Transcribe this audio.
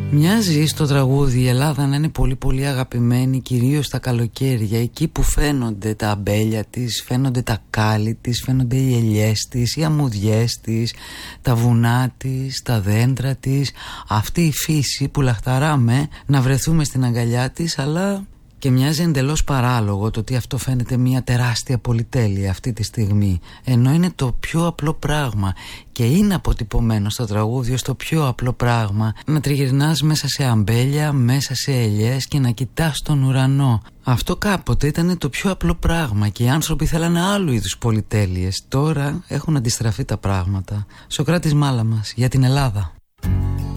Μοιάζει στο τραγούδι η Ελλάδα να είναι πολύ πολύ αγαπημένη, κυρίως τα καλοκαίρια, εκεί που φαίνονται τα αμπέλια της, φαίνονται τα κάλλη της, φαίνονται οι ελιές της, οι αμμουδιές της, τα βουνά της, τα δέντρα της, αυτή η φύση που λαχταράμε να βρεθούμε στην αγκαλιά της, αλλά και μοιάζει εντελώς παράλογο το ότι αυτό φαίνεται μια τεράστια πολυτέλεια αυτή τη στιγμή, ενώ είναι το πιο απλό πράγμα και είναι αποτυπωμένο στο τραγούδι ως το πιο απλό πράγμα, να τριγυρνάς μέσα σε αμπέλια, μέσα σε ελιές και να κοιτάς τον ουρανό. Αυτό κάποτε ήταν το πιο απλό πράγμα και οι άνθρωποι θέλανε άλλου είδους πολυτέλειες. Τώρα έχουν αντιστραφεί τα πράγματα. Σωκράτης Μάλαμας, για την Ελλάδα.